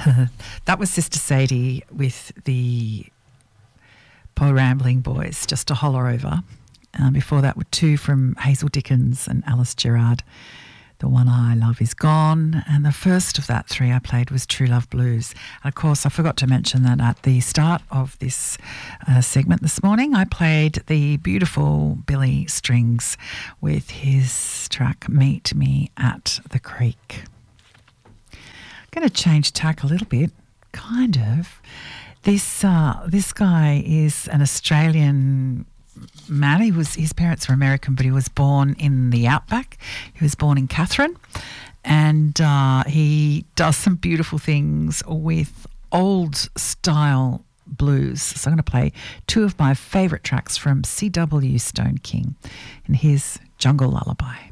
That was Sister Sadie with the Po Rambling Boys, Just to Holler Over. Before that were two from Hazel Dickens and Alice Gerrard. The One I Love Is Gone. And the first of that three I played was True Love Blues. And of course, I forgot to mention that at the start of this segment this morning, I played the beautiful Billy Strings with his track Meet Me at the Creek. I'm going to change tack a little bit, kind of. This guy is an Australian man. His parents were American, but he was born in the outback. He was born in Katherine, and he does some beautiful things with old style blues. So I'm going to play two of my favourite tracks from C.W. Stone King, and here's Jungle Lullaby.